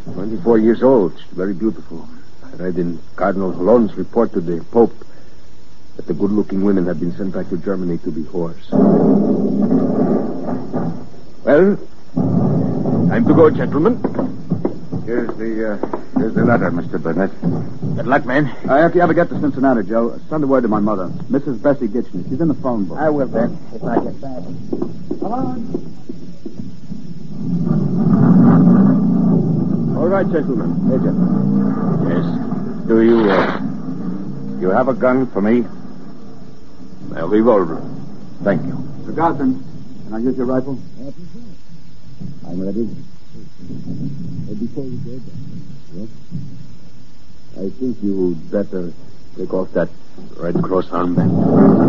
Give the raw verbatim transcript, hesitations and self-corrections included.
twenty-four years old. She's very beautiful. I read in Cardinal Holon's report to the Pope that the good-looking women have been sent back to Germany to be whores. Well, time to go, gentlemen. Here's the, uh, here's the letter, Mister Burnett. Good luck, man. Uh, if you ever get to Cincinnati, Joe, send a word to my mother, Missus Bessie Gitchney. She's in the phone book. I will, Ben, if I get back. Come on. All right, gentlemen. Major. Yes. Do you, uh, you have a gun for me? A revolver. Thank you. Sir Garston, can I use your rifle? I'm ready. Before we go, yes? I think you'd better take off that Red Cross armband.